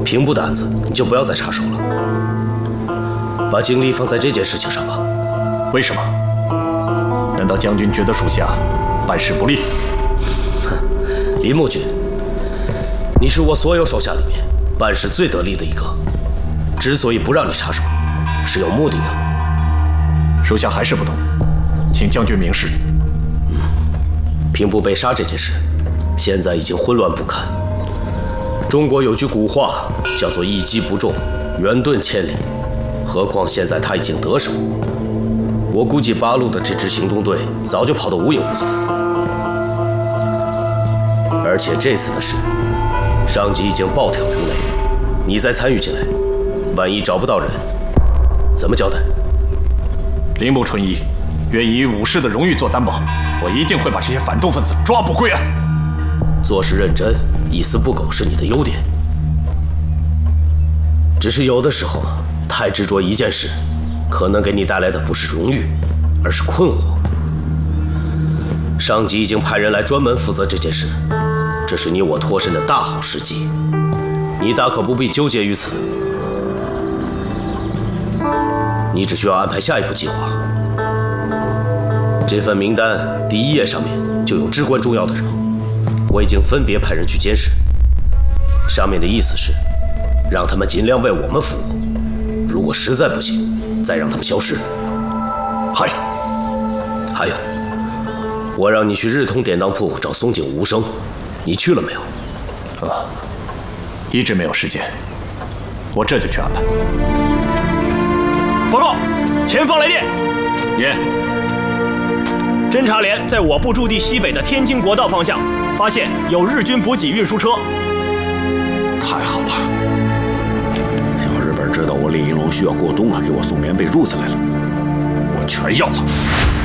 平步的案子你就不要再插手了，把精力放在这件事情上吧。 为什么？难道将军觉得属下办事不力？ 哼，林木君，你是我所有手下里面办事最得力的一个。之所以不让你插手，是有目的的。 属下还是不懂，请将军明示。 平步被杀这件事，现在已经混乱不堪。中国有句古话叫做一击不中，远遁千里。何况现在他已经得手，我估计八路的这支行动队早就跑得无影无踪。而且这次的事，上级已经暴跳如雷，你再参与进来，万一找不到人，怎么交代？ 铃木纯一愿以武士的荣誉做担保，我一定会把这些反动分子抓捕归案。 做事认真，一丝不苟是你的优点。只是有的时候太执着一件事，可能给你带来的不是荣誉，而是困惑。上级已经派人来专门负责这件事，这是你我脱身的大好时机，你大可不必纠结于此。你只需要安排下一步计划。这份名单第1页上面就有至关重要的人物，我已经分别派人去监视。上面的意思是，让他们尽量为我们服务，如果实在不行，再让他们消失。 嗨， 还有，我让你去日通典当铺找松井无声，你去了没有？ 一直没有时间，我这就去安排。 报告，前方来电。 言， 侦察连在我部驻地西北的天津国道方向发现有日军补给运输车。 太好了！要日本知道我李应龙需要过冬，还给我送棉被褥子来了，我全要了。